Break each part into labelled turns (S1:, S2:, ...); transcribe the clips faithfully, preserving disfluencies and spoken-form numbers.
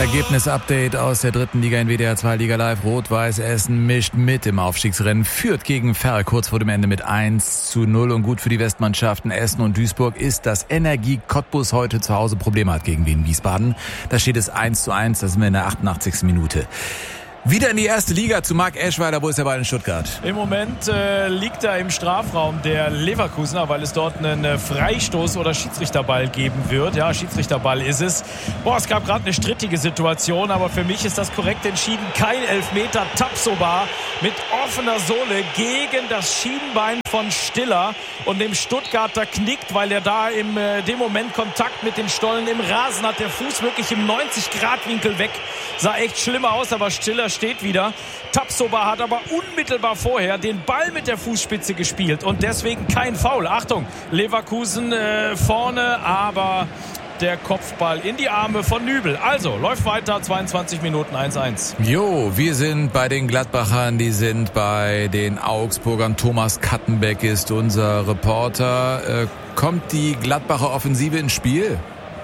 S1: Ergebnis-Update aus der dritten Liga in W D R zwei Liga Live. Rot-Weiß Essen mischt mit im Aufstiegsrennen, führt gegen Ferl kurz vor dem Ende mit eins zu null. Und gut für die Westmannschaften Essen und Duisburg ist, dass Energie Cottbus heute zu Hause Probleme hat gegen Wien Wiesbaden. Da steht es eins zu eins, da sind wir in der achtundachtzigsten Minute. Wieder in die erste Liga zu Marc Eschweiler. Wo ist der Ball in Stuttgart?
S2: Im Moment äh, liegt er im Strafraum der Leverkusener, weil es dort einen äh, Freistoß- oder Schiedsrichterball geben wird. Ja, Schiedsrichterball ist es. Boah, es gab gerade eine strittige Situation, aber für mich ist das korrekt entschieden. Kein Elfmeter. Tapsoba mit offener Sohle gegen das Schienbein von Stiller und dem Stuttgarter knickt, weil er da im äh, dem Moment Kontakt mit den Stollen im Rasen hat. Der Fuß wirklich im neunzig Grad Winkel weg. Sah echt schlimm aus, aber Stiller steht wieder. Tapsoba hat aber unmittelbar vorher den Ball mit der Fußspitze gespielt und deswegen kein Foul. Achtung, Leverkusen äh, vorne, aber der Kopfball in die Arme von Nübel. Also, läuft weiter, zweiundzwanzig Minuten, eins eins.
S1: Jo, wir sind bei den Gladbachern, die sind bei den Augsburgern. Thomas Kattenbeck ist unser Reporter. Äh, kommt die Gladbacher Offensive ins Spiel?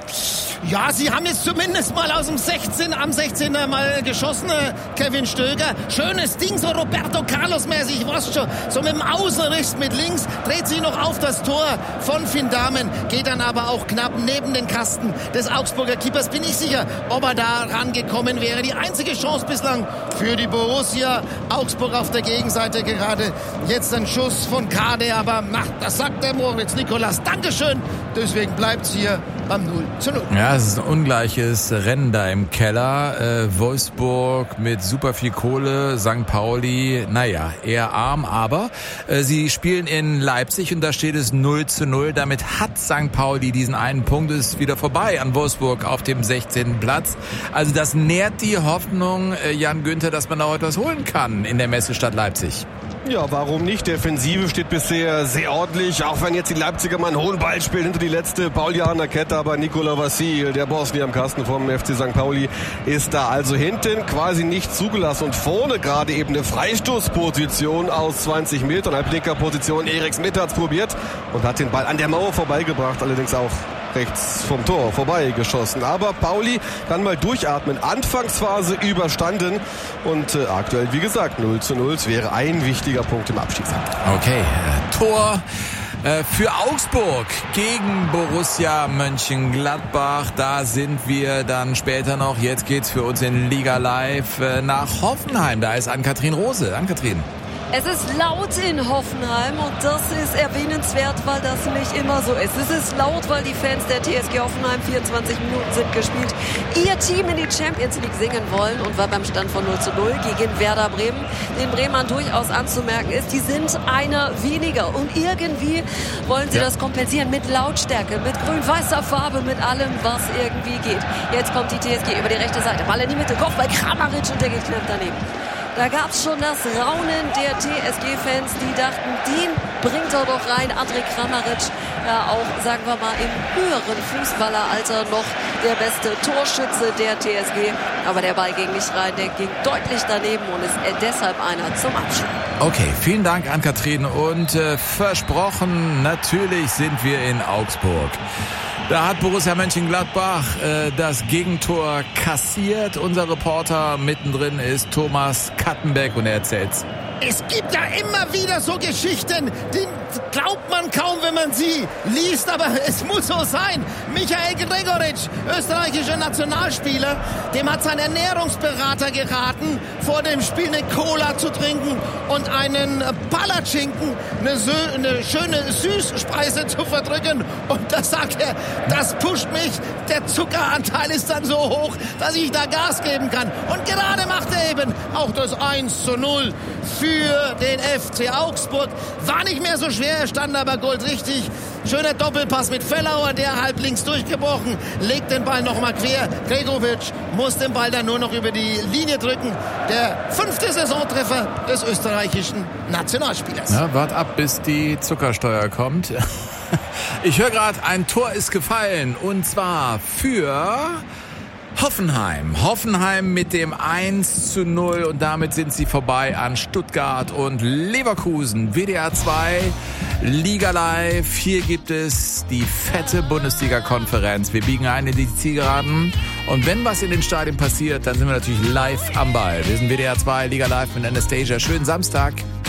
S3: Ja, sie haben jetzt zumindest mal aus dem sechzehn, am sechzehner mal geschossen, Kevin Stöger. Schönes Ding, so Roberto Carlos-mäßig, was schon. So mit dem Außenriss mit links, dreht sich noch auf das Tor von Finn Dahmen, geht dann aber auch knapp neben den Kasten des Augsburger Keepers. Bin ich sicher, ob er da rangekommen wäre. Die einzige Chance bislang für die Borussia. Augsburg auf der Gegenseite gerade. Jetzt ein Schuss von Kade, aber ach, das sagt der Moritz Nikolas. Dankeschön. Deswegen bleibt's hier beim null zu null.
S1: Ja, es ist ein ungleiches Rennen da im Keller. Äh, Wolfsburg mit super viel Kohle, Sankt Pauli, naja, eher arm, aber äh, sie spielen in Leipzig und da steht es null zu null. Damit hat Sankt Pauli diesen einen Punkt, ist wieder vorbei an Wolfsburg auf dem sechzehnten Platz. Also das nährt die Hoffnung, äh, Jan Günther, dass man da heute was holen kann in der Messestadt Leipzig.
S4: Ja, warum nicht? Defensive steht bisher sehr ordentlich, auch wenn jetzt die Leipziger mal einen hohen Ball spielen hinter die letzte Paulianer Kette, aber Nikola Vassil, der Bosnier am Kasten vom F C Sankt Pauli, ist da also hinten quasi nicht zugelassen und vorne gerade eben eine Freistoßposition aus zwanzig Metern, halblinker Position. Eriks Mitte hat's probiert und hat den Ball an der Mauer vorbeigebracht, allerdings auch rechts vom Tor vorbei geschossen. Aber Pauli kann mal durchatmen. Anfangsphase überstanden und äh, aktuell, wie gesagt, null zu null. Es wäre ein wichtiger Punkt im Abstiegskampf.
S1: Okay, äh, Tor äh, für Augsburg gegen Borussia Mönchengladbach. Da sind wir dann später noch. Jetzt geht's für uns in Liga Live äh, nach Hoffenheim. Da ist Ann-Kathrin Rose. Ann-Kathrin.
S5: Es ist laut in Hoffenheim und das ist erwähnenswert, weil das nicht immer so ist. Es ist laut, weil die Fans der T S G Hoffenheim, vierundzwanzig Minuten sind gespielt, ihr Team in die Champions League singen wollen und war beim Stand von null zu null gegen Werder Bremen. Den Bremern durchaus anzumerken ist, die sind einer weniger und irgendwie wollen sie ja. das kompensieren mit Lautstärke, mit grün-weißer Farbe, mit allem, was irgendwie geht. Jetzt kommt die T S G über die rechte Seite, Ball in die Mitte, Kopfball Kramaric und der geht knapp daneben. Da gab es schon das Raunen der T S G-Fans, die dachten, den bringt er doch rein. Andrej Kramaric, ja auch, sagen wir mal, im höheren Fußballeralter noch der beste Torschütze der T S G. Aber der Ball ging nicht rein, der ging deutlich daneben und ist deshalb einer zum Abschlag.
S1: Okay, vielen Dank Ann-Kathrin und äh, versprochen, natürlich sind wir in Augsburg. Da hat Borussia Mönchengladbach äh, das Gegentor kassiert. Unser Reporter mittendrin ist Thomas Kattenbeck und er erzählt's.
S3: Es gibt ja immer wieder so Geschichten, die glaubt man kaum, wenn man sie liest, aber es muss so sein. Michael Gregoritsch, österreichischer Nationalspieler, dem hat sein Ernährungsberater geraten, vor dem Spiel eine Cola zu trinken und einen Palatschinken, eine, Sö- eine schöne Süßspeise zu verdrücken. Und da sagt er, das pusht mich, der Zuckeranteil ist dann so hoch, dass ich da Gas geben kann. Und gerade macht er eben auch das eins zu null für den F C Augsburg. War nicht mehr so schwer, er stand aber goldrichtig. Schöner Doppelpass mit Fellauer, der halb links durchgebrochen, legt den Ball nochmal quer. Gregoritsch muss den Ball dann nur noch über die Linie drücken. Der fünfte Saisontreffer des österreichischen Nationalspielers.
S1: Na, wart ab, bis die Zuckersteuer kommt. Ich höre gerade, ein Tor ist gefallen und zwar für Hoffenheim. Hoffenheim mit dem eins zu null und damit sind sie vorbei an Stuttgart und Leverkusen. W D R zwei Liga Live. Hier gibt es die fette Bundesliga-Konferenz. Wir biegen ein in die Zielgeraden. Und wenn was in den Stadien passiert, dann sind wir natürlich live am Ball. Wir sind W D R zwei, Liga Live mit Anastasia. Schönen Samstag.